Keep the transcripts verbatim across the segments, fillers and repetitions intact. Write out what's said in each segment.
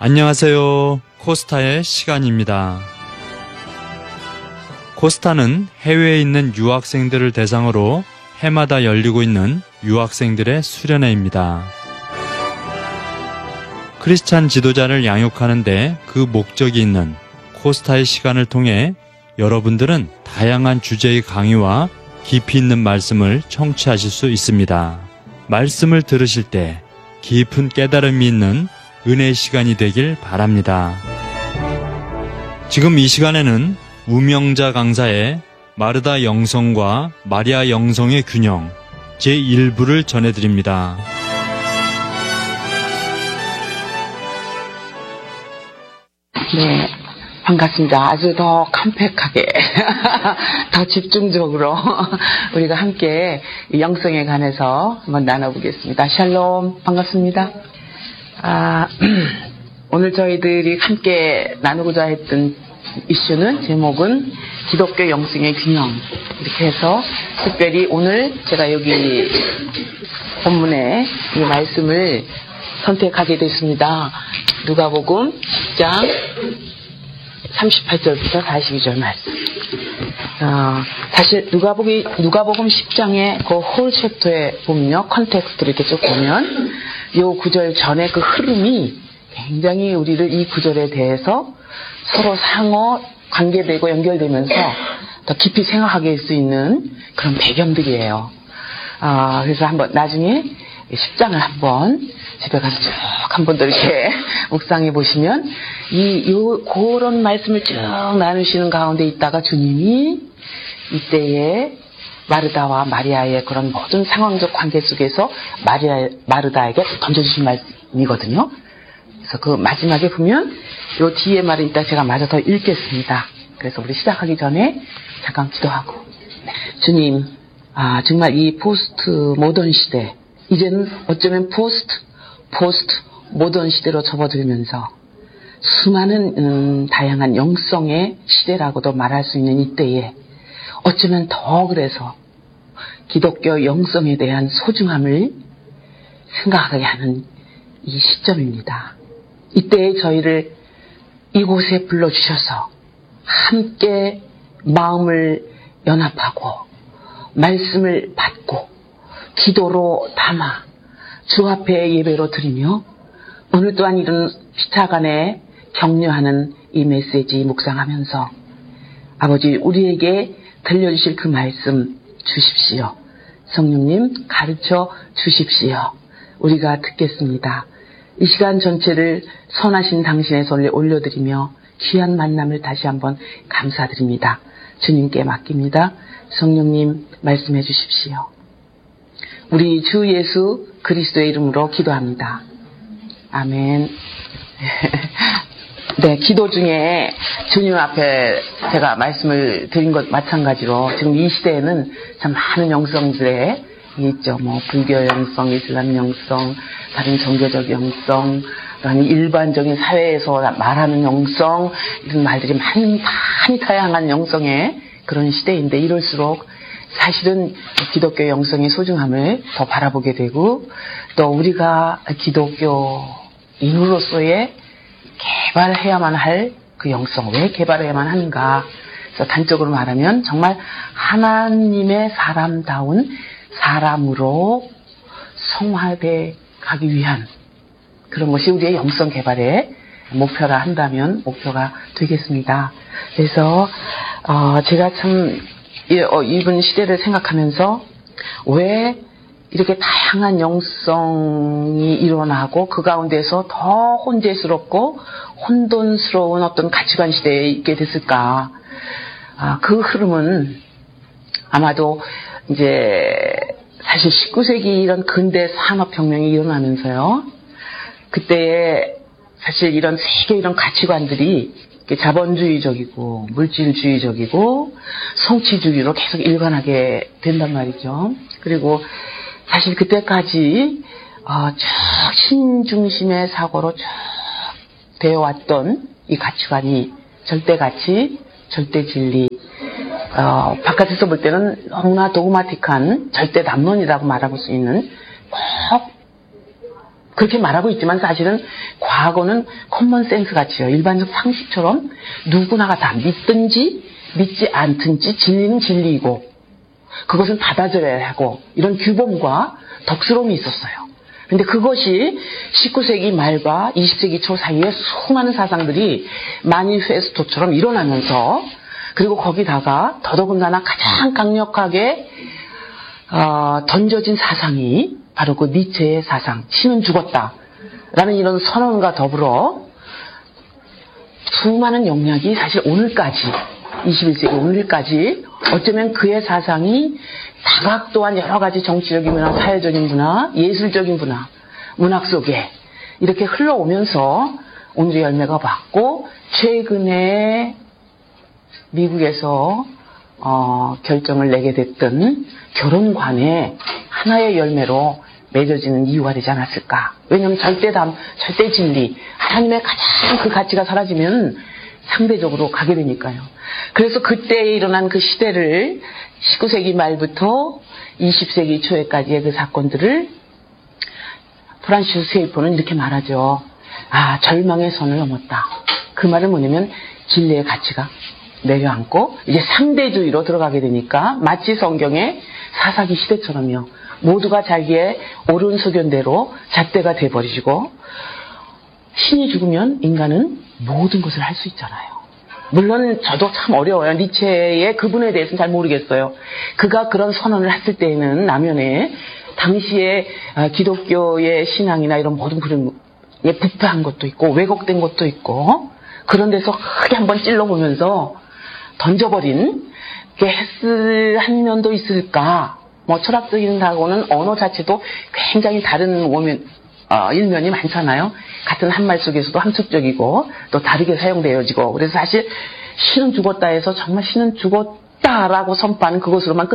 안녕하세요. 코스타의 시간입니다. 코스타는 해외에 있는 유학생들을 대상으로 해마다 열리고 있는 유학생들의 수련회입니다. 크리스찬 지도자를 양육하는데 그 목적이 있는 코스타의 시간을 통해 여러분들은 다양한 주제의 강의와 깊이 있는 말씀을 청취하실 수 있습니다. 말씀을 들으실 때 깊은 깨달음이 있는 은혜의 시간이 되길 바랍니다. 지금 이 시간에는 우명자 강사의 마르다 영성과 마리아 영성의 균형 제일 부를 전해드립니다. 네, 반갑습니다. 아주 더 컴팩하게 더 집중적으로 우리가 함께 영성에 관해서 한번 나눠보겠습니다. 샬롬, 반갑습니다. 아, 오늘 저희들이 함께 나누고자 했던 이슈는, 제목은 기독교 영성의 균형, 이렇게 해서 특별히 오늘 제가 여기 본문에 이 말씀을 선택하게 됐습니다. 누가복음 십 장 삼십팔 절부터 사십이 절 말씀. 어, 사실 누가복음, 누가복음 십 장의 그 홀 챕터에 보면요, 컨텍스트를 이렇게 쭉 보면 요 구절 전에 그 흐름이 굉장히 우리를 이 구절에 대해서 서로 상호 관계되고 연결되면서 더 깊이 생각하게 할 수 있는 그런 배경들이에요. 아, 그래서 한번 나중에 십 장을 한번 집에 가서 쭉 한 번 더 이렇게 묵상해 보시면 이 요 그런 말씀을 쭉 나누시는 가운데 있다가 주님이 이때에 마르다와 마리아의 그런 모든 상황적 관계 속에서 마리아, 마르다에게 던져주신 말씀이거든요. 그래서 그 마지막에 보면 요 뒤에 말은 이따 제가 마저 더 읽겠습니다. 그래서 우리 시작하기 전에 잠깐 기도하고. 주님, 아, 정말 이 포스트 모던 시대, 이제는 어쩌면 포스트, 포스트 모던 시대로 접어들면서 수많은 음, 다양한 영성의 시대라고도 말할 수 있는 이때에 어쩌면 더 그래서 기독교 영성에 대한 소중함을 생각하게 하는 이 시점입니다. 이때에 저희를 이곳에 불러주셔서 함께 마음을 연합하고 말씀을 받고 기도로 담아 주 앞에 예배로 드리며 오늘 또한 이런 피차간에 격려하는 이 메시지 묵상하면서 아버지, 우리에게 들려주실 그 말씀 주십시오. 성령님 가르쳐 주십시오. 우리가 듣겠습니다. 이 시간 전체를 선하신 당신의 손에 올려드리며 귀한 만남을 다시 한번 감사드립니다. 주님께 맡깁니다. 성령님 말씀해 주십시오. 우리 주 예수 그리스도의 이름으로 기도합니다. 아멘. 네, 기도 중에 주님 앞에 제가 말씀을 드린 것 마찬가지로 지금 이 시대에는 참 많은 영성들에 있죠. 뭐 불교 영성, 이슬람 영성, 다른 종교적 영성, 아니 일반적인 사회에서 말하는 영성, 이런 말들이 많이 많이 다양한 영성의 그런 시대인데, 이럴수록 사실은 기독교 영성의 소중함을 더 바라보게 되고, 또 우리가 기독교인으로서의 개발해야만 할 그 영성, 왜 개발해야만 하는가? 그래서 단적으로 말하면 정말 하나님의 사람다운 사람으로 성화돼 가기 위한 그런 것이 우리의 영성 개발의 목표라 한다면 목표가 되겠습니다. 그래서 어, 제가 참 이번 시대를 생각하면서 왜 이렇게 다양한 영성이 일어나고 그 가운데서 더 혼재스럽고 혼돈스러운 어떤 가치관 시대에 있게 됐을까? 아, 그 흐름은 아마도 이제 사실 십구 세기 이런 근대 산업혁명이 일어나면서요, 그때에 사실 이런 세계 이런 가치관들이 자본주의적이고 물질주의적이고 성취주의로 계속 일관하게 된단 말이죠. 그리고 사실 그때까지 어, 쭉 신중심의 사고로 쭉 되어왔던 이 가치관이 절대가치, 절대진리, 어, 바깥에서 볼 때는 너무나 도그마틱한 절대담론이라고 말할 수 있는 꼭 그렇게 말하고 있지만 사실은 과거는 커먼 센스 같이요. 일반적 상식처럼 누구나가 다 믿든지 믿지 않든지 진리는 진리이고 그것은 받아들여야 하고 이런 규범과 덕스러움이 있었어요. 근데 그것이 십구 세기 말과 이십 세기 초 사이에 수많은 사상들이 마니페스토처럼 일어나면서 그리고 거기다가 더더군다나 가장 강력하게 어, 던져진 사상이 바로 그 니체의 사상, 신은 죽었다라는 이런 선언과 더불어 수많은 영향이 사실 오늘까지 이십일 세기 오늘까지 어쩌면 그의 사상이 다각도한 여러 가지 정치적인 문화, 사회적인 문화, 예술적인 문화, 문학 속에 이렇게 흘러오면서 오늘의 열매가 받고 최근에 미국에서 어, 결정을 내게 됐던 결혼관의 하나의 열매로 맺어지는 이유가 되지 않았을까. 왜냐하면 절대담, 절대 진리, 하나님의 가장 그 가치가 사라지면 상대적으로 가게 되니까요. 그래서 그때 일어난 그 시대를 십구 세기 말부터 이십 세기 초에까지의 그 사건들을 프란시스 세이포는 이렇게 말하죠. 아, 절망의 선을 넘었다. 그 말은 뭐냐면 진리의 가치가 내려앉고 이제 상대주의로 들어가게 되니까 마치 성경의 사사기 시대처럼요. 모두가 자기의 옳은 소견대로 잣대가 돼버리시고 신이 죽으면 인간은 모든 것을 할 수 있잖아요. 물론 저도 참 어려워요. 니체의 그분에 대해서는 잘 모르겠어요. 그가 그런 선언을 했을 때에는 남연에 당시에 기독교의 신앙이나 이런 모든 부분에 부패한 것도 있고 왜곡된 것도 있고 그런 데서 크게 한번 찔러보면서 던져버린 게 했을 한 면도 있을까. 뭐 철학적인 사고는 언어 자체도 굉장히 다른 오면, 어, 일면이 많잖아요. 같은 한 말 속에서도 함축적이고 또 다르게 사용되어지고 그래서 사실 신은 죽었다 해서 정말 신은 죽었다라고 선포하는 그것으로만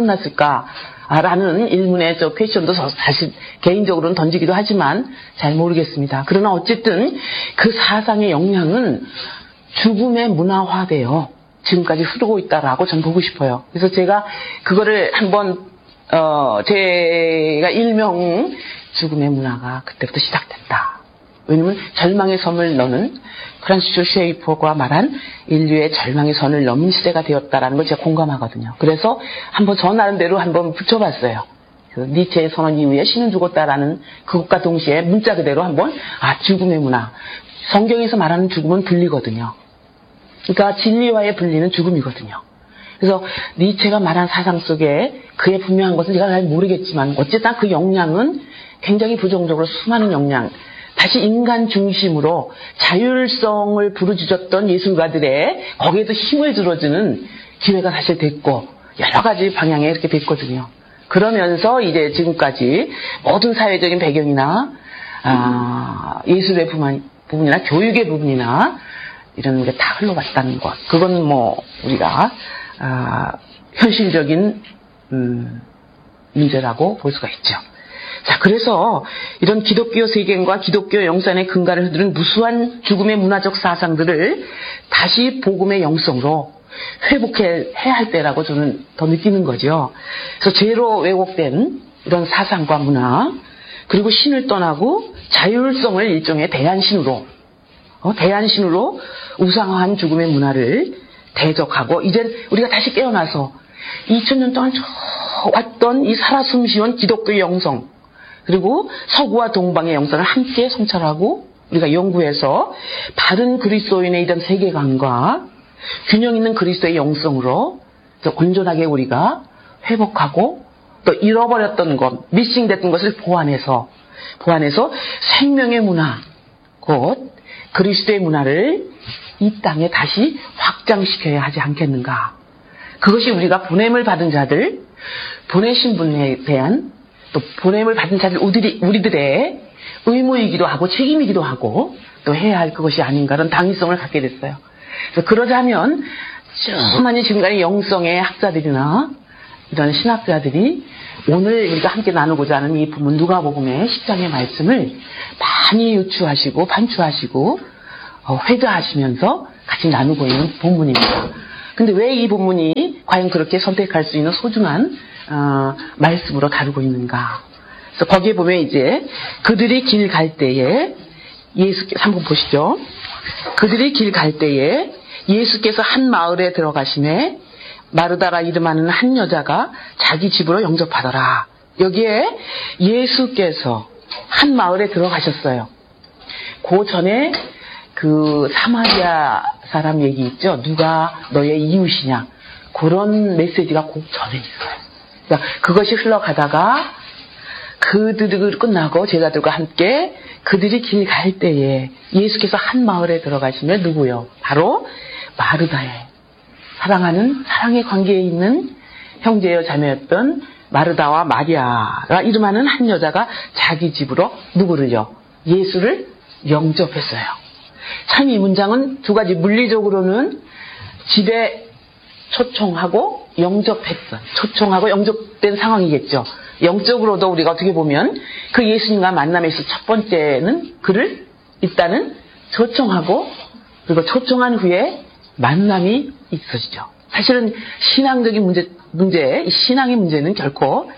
끝났을까라는 일문의 저 퀘션도 사실 개인적으로는 던지기도 하지만 잘 모르겠습니다. 그러나 어쨌든 그 사상의 영향은 죽음의 문화화되어 지금까지 흐르고 있다라고 전 보고 싶어요. 그래서 제가 그거를 한번 어 제가 일명 죽음의 문화가 그때부터 시작됐다. 왜냐면 절망의 섬을 넘은 프란시스 쉐이퍼가 말한 인류의 절망의 선을 넘은 시대가 되었다라는 걸 제가 공감하거든요. 그래서 한번 저 나름대로 한번 붙여봤어요. 그 니체의 선언 이후에 신은 죽었다라는 그것과 동시에 문자 그대로 한번 아 죽음의 문화. 성경에서 말하는 죽음은 분리거든요. 그러니까 진리와의 분리는 죽음이거든요. 그래서 니체가 말한 사상 속에 그의 분명한 것은 제가 잘 모르겠지만 어쨌든 그 역량은 굉장히 부정적으로 수많은 역량 다시 인간 중심으로 자율성을 부르짖었던 예술가들의 거기에도 힘을 들어주는 기회가 사실 됐고 여러 가지 방향에 이렇게 됐거든요. 그러면서 이제 지금까지 모든 사회적인 배경이나 아, 예술의 부분, 부분이나 교육의 부분이나 이런 게 다 흘러갔다는 것. 그건 뭐 우리가 아, 현실적인 음, 문제라고 볼 수가 있죠. 자, 그래서 이런 기독교 세계관과 기독교 영산의 근간을 흔드는 무수한 죽음의 문화적 사상들을 다시 복음의 영성으로 회복해야 할 때라고 저는 더 느끼는 거죠. 그래서 죄로 왜곡된 이런 사상과 문화, 그리고 신을 떠나고 자율성을 일종의 대안신으로, 어, 대안신으로 우상화한 죽음의 문화를 대적하고, 이제 우리가 다시 깨어나서 이천 년 동안 왔던 이 살아 숨쉬운 기독교의 영성, 그리고 서구와 동방의 영성을 함께 성찰하고 우리가 연구해서 바른 그리스도인의 이런 세계관과 균형 있는 그리스도의 영성으로 온전하게 우리가 회복하고 또 잃어버렸던 것, 미싱됐던 것을 보완해서 보완해서 생명의 문화, 곧 그리스도의 문화를 이 땅에 다시 확장시켜야 하지 않겠는가. 그것이 우리가 보냄을 받은 자들, 보내신 분에 대한 또 보냄을 받은 자들 우리들이, 우리들의 의무이기도 하고 책임이기도 하고 또 해야 할 그것이 아닌가 그런 당위성을 갖게 됐어요. 그래서 그러자면 수많은 지금까지 영성의 학자들이나 이런 신학자들이 오늘 우리가 함께 나누고자 하는 이 부분 누가복음의 십 장의 말씀을 많이 유추하시고 반추하시고 어, 회자하시면서 같이 나누고 있는 본문입니다. 근데 왜 이 본문이 과연 그렇게 선택할 수 있는 소중한 어, 말씀으로 다루고 있는가? 그래서 거기에 보면 이제 그들이 길 갈 때에 예수께서 한번 보시죠. 그들이 길 갈 때에 예수께서 한 마을에 들어가시매 마르다라 이름하는 한 여자가 자기 집으로 영접하더라. 여기에 예수께서 한 마을에 들어가셨어요. 그 전에 그 사마리아 사람 얘기 있죠. 누가 너의 이웃이냐. 그런 메시지가 그 전에 있어요. 그러니까 그것이 흘러가다가 그들이 끝나고 제자들과 함께 그들이 길 갈 때에 예수께서 한 마을에 들어가시면 누구요? 바로 마르다의 사랑하는 사랑의 관계에 있는 형제여 자매였던 마르다와 마리아가 이름하는 한 여자가 자기 집으로 누구를요? 예수를 영접했어요. 참 이 문장은 두 가지, 물리적으로는 집에 초청하고 영접했어. 초청하고 영접된 상황이겠죠. 영적으로도 우리가 어떻게 보면 그 예수님과 만남에 있어 첫 번째는 그를 일단은 초청하고 그리고 초청한 후에 만남이 있어지죠. 사실은 신앙적인 문제, 문제, 이 신앙의 문제는 결코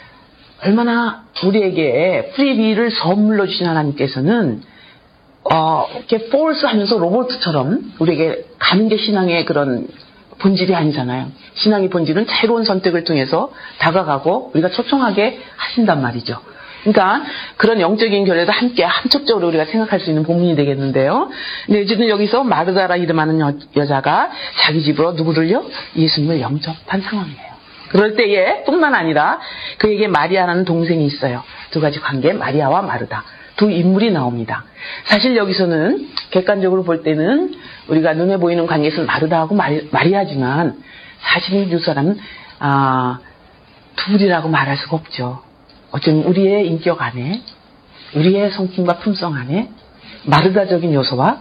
얼마나 우리에게 프리비를 선물로 주신 하나님께서는 어, 이렇게 포스 하면서 로봇처럼 우리에게 가는 게 신앙의 그런 본질이 아니잖아요. 신앙의 본질은 자유로운 선택을 통해서 다가가고 우리가 초청하게 하신단 말이죠. 그러니까 그런 영적인 결례도 함께 함축적으로 우리가 생각할 수 있는 본문이 되겠는데요. 근데 어쨌든 여기서 마르다라 이름하는 여, 여자가 자기 집으로 누구를요? 예수님을 영접한 상황이에요. 그럴 때에 뿐만 아니라 그에게 마리아라는 동생이 있어요. 두 가지 관계, 마리아와 마르다. 두 인물이 나옵니다. 사실 여기서는 객관적으로 볼 때는 우리가 눈에 보이는 관계에서는 마르다하고 마리, 마리아지만 사실은 두 사람은 아, 둘이라고 말할 수가 없죠. 어쩌면 우리의 인격 안에, 우리의 성품과 품성 안에 마르다적인 요소와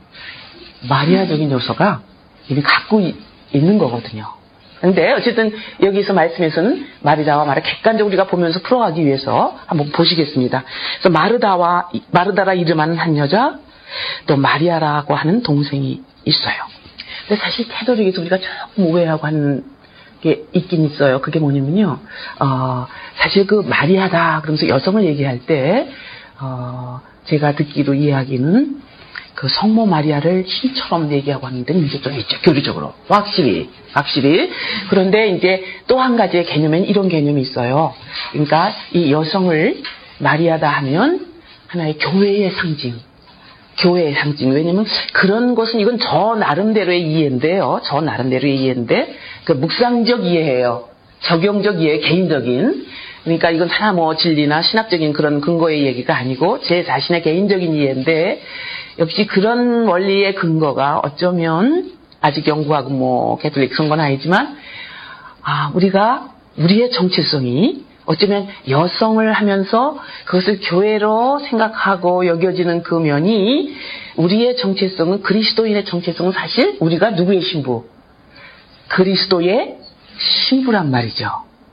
마리아적인 요소가 이미 갖고 있는 거거든요. 그런데 어쨌든 여기서 말씀에서는 마르다와 마리아 객관적으로 우리가 보면서 풀어가기 위해서 한번 보시겠습니다. 그래서 마르다와 마르다라 이름하는 한 여자, 또 마리아라고 하는 동생이 있어요. 근데 사실 테도릭에서 우리가 조금 오해하고 하는 게 있긴 있어요. 그게 뭐냐면요, 어, 사실 그 마리아다 그러면서 여성을 얘기할 때 어, 제가 듣기로 이야기는 그 성모 마리아를 신처럼 얘기하고 하는데 문제점이 있죠. 교리적으로. 확실히. 확실히. 그런데 이제 또 한 가지의 개념에는 이런 개념이 있어요. 그러니까 이 여성을 마리아다 하면 하나의 교회의 상징. 교회의 상징. 왜냐면 그런 것은 이건 저 나름대로의 이해인데요. 저 나름대로의 이해인데 그 묵상적 이해예요. 적용적 이해, 개인적인. 그러니까 이건 하나 뭐 진리나 신학적인 그런 근거의 얘기가 아니고 제 자신의 개인적인 이해인데 역시 그런 원리의 근거가 어쩌면 아직 연구하고 뭐 개톨릭 그런 건 아니지만 아 우리가 우리의 정체성이 어쩌면 여성을 하면서 그것을 교회로 생각하고 여겨지는 그 면이 우리의 정체성은 그리스도인의 정체성은 사실 우리가 누구의 신부? 그리스도의 신부란 말이죠.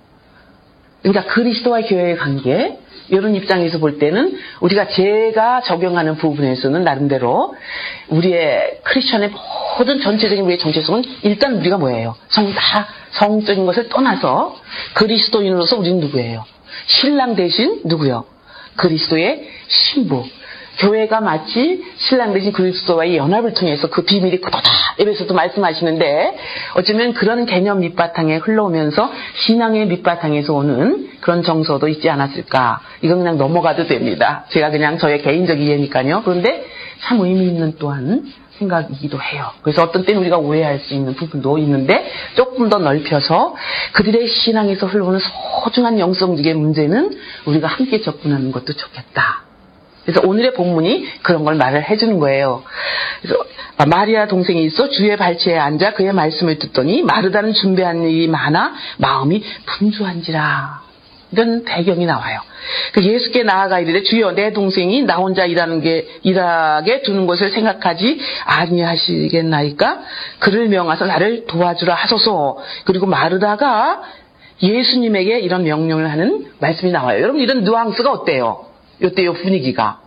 그러니까 그리스도와 교회의 관계 이런 입장에서 볼 때는 우리가 제가 적용하는 부분에서는 나름대로 우리의 크리스천의 모든 전체적인 우리의 정체성은 일단 우리가 뭐예요? 성, 다 성적인 것을 떠나서 그리스도인으로서 우리는 누구예요? 신랑 대신 누구요? 그리스도의 신부. 교회가 마치 신랑 대신 그리스도와의 연합을 통해서 그 비밀이 그거다. 에베소도 말씀하시는데 어쩌면 그런 개념 밑바탕에 흘러오면서 신앙의 밑바탕에서 오는 그런 정서도 있지 않았을까. 이건 그냥 넘어가도 됩니다. 제가 그냥 저의 개인적 이해니까요. 그런데 참 의미 있는 또한 생각이기도 해요. 그래서 어떤 때는 우리가 오해할 수 있는 부분도 있는데 조금 더 넓혀서 그들의 신앙에서 흘러오는 소중한 영성적인 문제는 우리가 함께 접근하는 것도 좋겠다. 그래서 오늘의 본문이 그런 걸 말을 해주는 거예요. 그래서 마리아 동생이 있어 주의 발치에 앉아 그의 말씀을 듣더니 마르다는 준비한 일이 많아 마음이 분주한지라. 이런 배경이 나와요. 그 예수께 나아가 이르되 주여 내 동생이 나 혼자 일하는 게 일하게 두는 것을 생각하지 아니하시겠나이까? 그를 명하사 나를 도와주라 하소서. 그리고 마르다가 예수님에게 이런 명령을 하는 말씀이 나와요. 여러분 이런 뉘앙스가 어때요? 요때요 분위기가.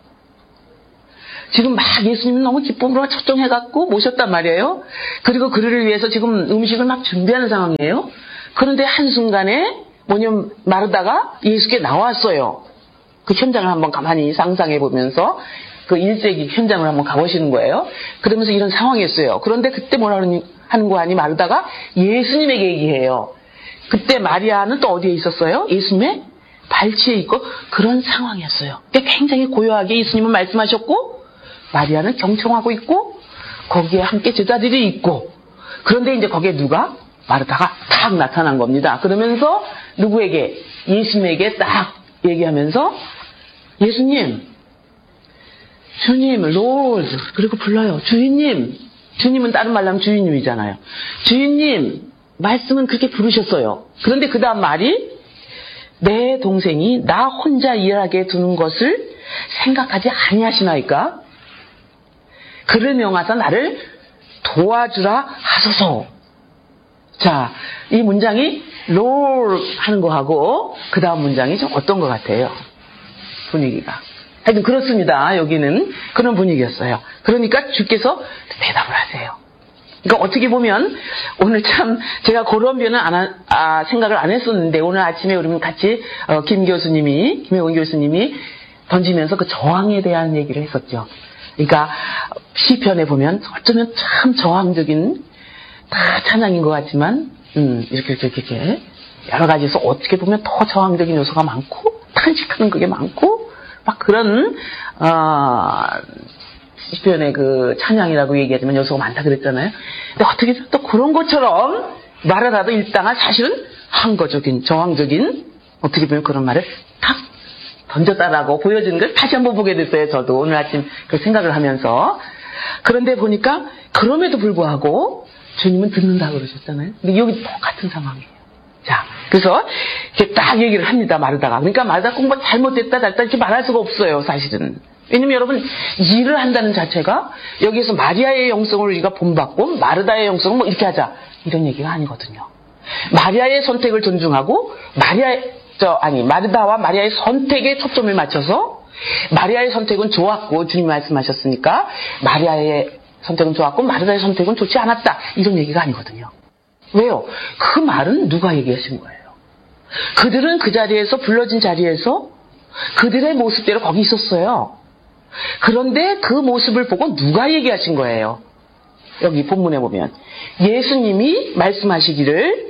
지금 막 예수님은 너무 기쁨으로 초청해갖고 모셨단 말이에요. 그리고 그를 위해서 지금 음식을 막 준비하는 상황이에요. 그런데 한순간에 뭐냐면 마르다가 예수께 나왔어요. 그 현장을 한번 가만히 상상해 보면서 그 일 세기 현장을 한번 가보시는 거예요. 그러면서 이런 상황이었어요. 그런데 그때 뭐라 하는 거 아니 마르다가 예수님에게 얘기해요. 그때 마리아는 또 어디에 있었어요? 예수님의 발치에 있고 그런 상황이었어요. 굉장히 고요하게 예수님은 말씀하셨고 마리아는 경청하고 있고 거기에 함께 제자들이 있고 그런데 이제 거기에 누가? 마르다가 딱 나타난 겁니다. 그러면서 누구에게? 예수님에게 딱 얘기하면서 예수님, 주님, 롤드 그리고 불러요. 주인님, 주님은 다른 말로 하면 주인님이잖아요. 주인님, 말씀은 그렇게 부르셨어요. 그런데 그 다음 말이 내 동생이 나 혼자 일하게 두는 것을 생각하지 아니하시나이까? 그를 명하사 나를 도와주라 하소서. 자, 이 문장이 롤 하는 거하고 그 다음 문장이 좀 어떤 것 같아요? 분위기가. 하여튼 그렇습니다. 여기는 그런 분위기였어요. 그러니까 주께서 대답을 하세요. 그러니까 어떻게 보면 오늘 참 제가 그런 표현은 안 하, 아, 생각을 안 했었는데 오늘 아침에 우리 같이 어, 김 교수님이 김혜원 교수님이 던지면서 그 저항에 대한 얘기를 했었죠. 그러니까 시편에 보면 어쩌면 참 저항적인 다 찬양인 것 같지만 음, 이렇게 이렇게 이렇게 여러 가지에서 어떻게 보면 더 저항적인 요소가 많고 탄식하는 그게 많고 막 그런 어, 시편의 그 찬양이라고 얘기하지만 요소가 많다 그랬잖아요. 근데 어떻게 또 그런 것처럼 말하라도 일당한 사실은 항거적인 저항적인 어떻게 보면 그런 말을 탁 던졌다라고 보여주는 걸 다시 한번 보게 됐어요. 저도 오늘 아침 그 생각을 하면서. 그런데 보니까 그럼에도 불구하고 주님은 듣는다고 그러셨잖아요. 근데 여기 똑같은 상황이에요. 자, 그래서 이렇게 딱 얘기를 합니다. 마르다가. 그러니까 마르다가 꼭 뭐 잘못됐다 잘했다 이렇게 말할 수가 없어요. 사실은. 왜냐면 여러분 일을 한다는 자체가 여기서 마리아의 영성을 우리가 본받고 마르다의 영성을 뭐 이렇게 하자 이런 얘기가 아니거든요. 마리아의 선택을 존중하고 마리아의 저 아니 마르다와 마리아의 선택에 초점을 맞춰서 마리아의 선택은 좋았고 주님 말씀하셨으니까 마리아의 선택은 좋았고 마르다의 선택은 좋지 않았다 이런 얘기가 아니거든요. 왜요? 그 말은 누가 얘기하신 거예요? 그들은 그 자리에서 불러진 자리에서 그들의 모습대로 거기 있었어요. 그런데 그 모습을 보고 누가 얘기하신 거예요? 여기 본문에 보면 예수님이 말씀하시기를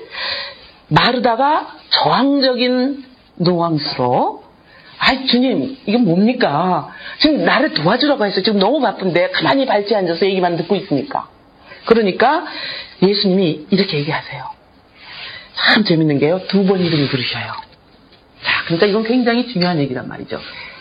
마르다가 저항적인 뉘앙스로 아이 주님 이게 뭡니까? 지금 나를 도와주라고 했어요. 지금 너무 바쁜데 가만히 발치에 앉아서 얘기만 듣고 있으니까. 그러니까 예수님이 이렇게 얘기하세요. 참 재밌는 게요. 두 번 이름을 부르셔요. 자, 그러니까 이건 굉장히 중요한 얘기란 말이죠.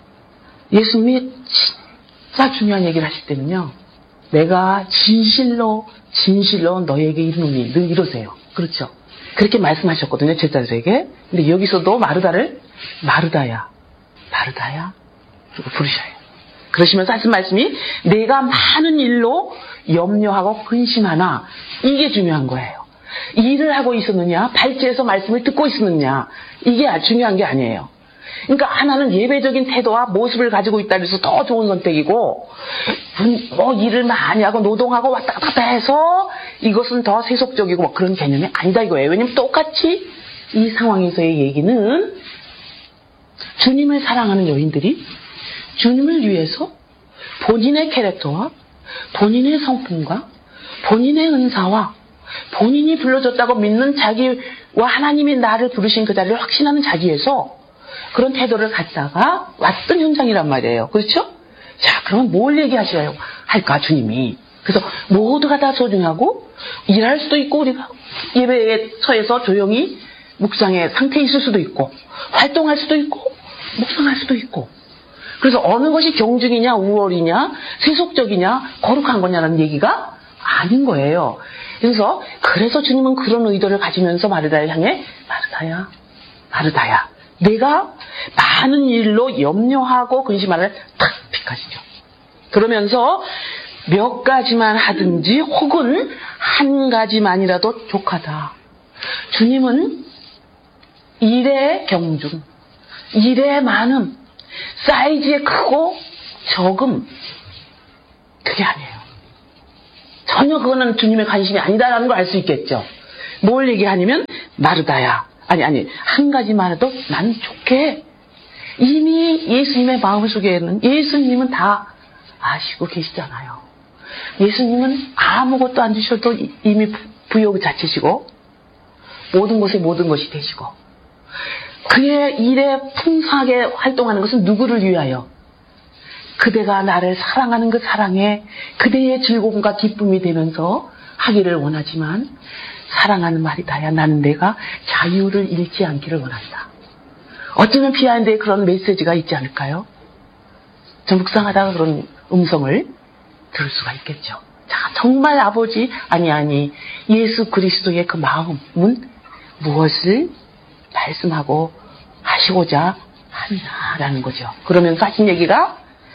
예수님이 진짜 중요한 얘기를 하실 때는요. 내가 진실로 진실로 너에게 이르노니 늘 이러세요. 그렇죠? 그렇게 말씀하셨거든요. 제자들에게. 근데 여기서도 마르다를 마르다야 마르다야 그리고 부르셔요. 그러시면서 하신 말씀이 내가 많은 일로 염려하고 근심하나 이게 중요한 거예요. 일을 하고 있었느냐 발제해서 말씀을 듣고 있었느냐 이게 중요한 게 아니에요. 그러니까 하나는 예배적인 태도와 모습을 가지고 있다 그래서 더 좋은 선택이고 뭐 일을 많이 하고 노동하고 왔다 갔다 해서 이것은 더 세속적이고 뭐 그런 개념이 아니다 이거예요. 왜냐면 똑같이 이 상황에서의 얘기는 주님을 사랑하는 여인들이 주님을 위해서 본인의 캐릭터와 본인의 성품과 본인의 은사와 본인이 불러줬다고 믿는 자기와 하나님이 나를 부르신 그 자리를 확신하는 자리에서 그런 태도를 갖다가 왔던 현장이란 말이에요. 그렇죠? 자, 그러면 뭘 얘기하셔야 할까 주님이. 그래서 모두가 다 소중하고 일할 수도 있고 우리가 예배에 처해서 조용히 묵상의 상태에 있을 수도 있고 활동할 수도 있고 묵상할 수도 있고 그래서 어느 것이 경중이냐 우월이냐 세속적이냐 거룩한 거냐라는 얘기가 아닌 거예요. 그래서 그래서 주님은 그런 의도를 가지면서 마르다를 향해 마르다야 마르다야 내가 많은 일로 염려하고 근심하는 탁 픽하시죠. 그러면서 몇 가지만 하든지 혹은 한 가지만이라도 족하다. 주님은 일의 경중, 일의 많음, 사이즈의 크고 적음 그게 아니에요. 전혀 그거는 주님의 관심이 아니다라는 걸 알 수 있겠죠. 뭘 얘기하냐면 마르다야 아니 아니 한 가지만 해도 난 좋게 이미 예수님의 마음속에는 예수님은 다 아시고 계시잖아요. 예수님은 아무것도 안 주셔도 이미 부여 자체시고 모든 곳에 모든 것이 되시고 그의 일에 풍성하게 활동하는 것은 누구를 위하여? 그대가 나를 사랑하는 그 사랑에 그대의 즐거움과 기쁨이 되면서 하기를 원하지만 사랑하는 말이 다야 나는 내가 자유를 잃지 않기를 원한다. 어쩌면 비하인드에 그런 메시지가 있지 않을까요? 저 묵상하다가 그런 음성을 들을 수가 있겠죠. 자, 정말 아버지 아니 아니 예수 그리스도의 그 마음은 무엇을 말씀하고 하시고자 하느냐라는 거죠. 그러면서 하신 얘기가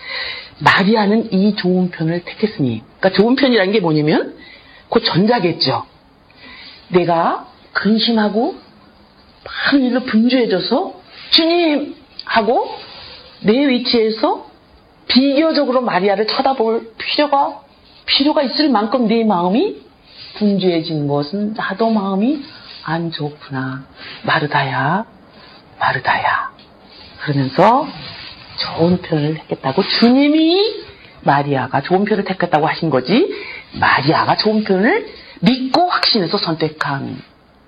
마리아는 이 좋은 편을 택했으니, 그러니까 좋은 편이라는 게 뭐냐면 그 전자겠죠. 내가 근심하고 많은 일로 분주해져서 주님 하고 내 위치에서 비교적으로 마리아를 쳐다볼 필요가 필요가 있을 만큼 내 마음이 분주해진 것은 나도 마음이 안 좋구나. 마르다야, 마르다야. 그러면서 좋은 편을 택했다고 주님이 마리아가 좋은 편을 택했다고 하신 거지 마리아가 좋은 편을 믿고 확신해서 선택한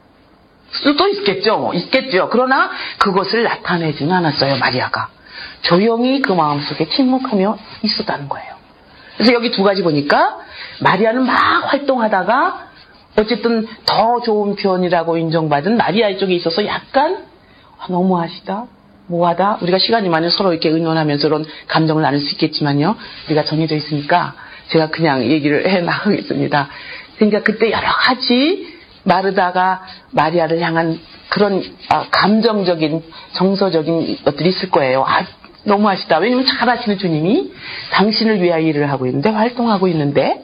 수도 있겠죠. 있겠죠. 그러나 그것을 나타내지는 않았어요. 마리아가. 조용히 그 마음속에 침묵하며 있었다는 거예요. 그래서 여기 두 가지 보니까 마리아는 막 활동하다가 어쨌든 더 좋은 편이라고 인정받은 마리아 쪽에 있어서 약간 너무하시다. 뭐하다. 우리가 시간이 많으면 서로 이렇게 의논하면서 그런 감정을 나눌 수 있겠지만요. 우리가 정해져 있으니까 제가 그냥 얘기를 해 나가겠습니다. 그러니까 그때 여러 가지 마르다가 마리아를 향한 그런 감정적인 정서적인 것들이 있을 거예요. 아, 너무하시다. 왜냐면 잘 아시는 주님이 당신을 위하여 일을 하고 있는데 활동하고 있는데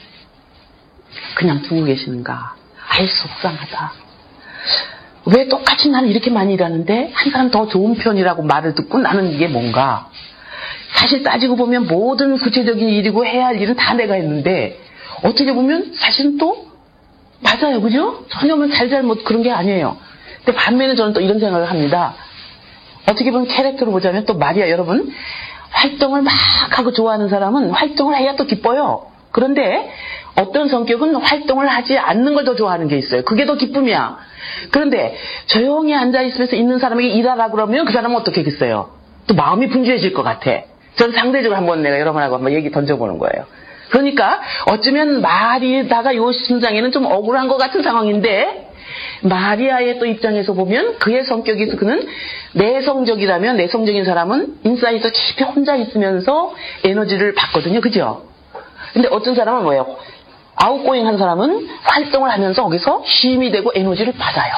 그냥 두고 계시는가. 아이 속상하다. 왜 똑같이 나는 이렇게 많이 일하는데 한 사람 더 좋은 편이라고 말을 듣고 나는 이게 뭔가. 사실 따지고 보면 모든 구체적인 일이고 해야 할 일은 다 내가 했는데 어떻게 보면 사실은 또 맞아요. 그죠? 전혀 뭐 잘잘못 그런 게 아니에요. 근데 반면에 저는 또 이런 생각을 합니다. 어떻게 보면 캐릭터로 보자면 또 마리아 여러분 활동을 막 하고 좋아하는 사람은 활동을 해야 또 기뻐요. 그런데 어떤 성격은 활동을 하지 않는 걸 더 좋아하는 게 있어요. 그게 더 기쁨이야. 그런데 조용히 앉아있으면서 있는 사람에게 일하라 그러면 그 사람은 어떻게 하겠어요? 또 마음이 분주해질 것 같아. 전 상대적으로 한번 내가 여러분하고 한번 얘기 던져보는 거예요. 그러니까 어쩌면 마리다가 요 심장에는 좀 억울한 것 같은 상황인데 마리아의 또 입장에서 보면 그의 성격에서 그는 내성적이라면 내성적인 사람은 인사이드 깊이 혼자 있으면서 에너지를 받거든요. 그죠? 근데 어떤 사람은 뭐예요? 아웃고잉 한 사람은 활동을 하면서 거기서 힘이 되고 에너지를 받아요.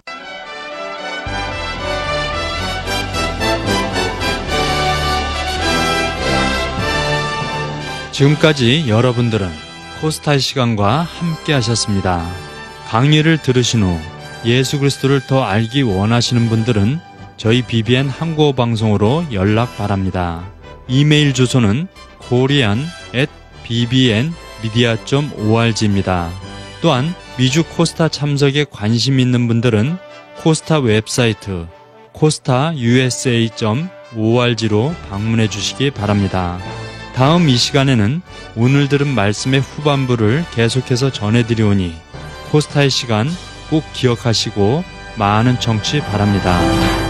지금까지 여러분들은 코스타의 시간과 함께 하셨습니다. 강의를 들으신 후 예수 그리스도를 더 알기 원하시는 분들은 저희 비비엔 한국어 방송으로 연락 바랍니다. 이메일 주소는 korean at 비비엔 미디어 닷 오알지입니다. 또한 미주 코스타 참석에 관심 있는 분들은 코스타 웹사이트 코스타 유에스에이 닷 오알지로 방문해 주시기 바랍니다. 다음 이 시간에는 오늘 들은 말씀의 후반부를 계속해서 전해드리오니 코스타의 시간 꼭 기억하시고 많은 청취 바랍니다.